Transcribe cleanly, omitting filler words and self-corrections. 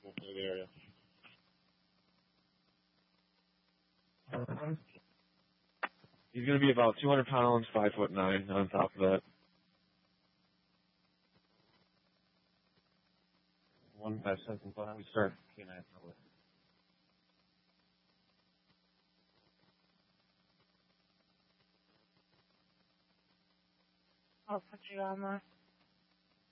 the area. He's going to be about 200 pounds, 5'9" on top of that. 157. Why don't we start K9 probably? I'll put you on there.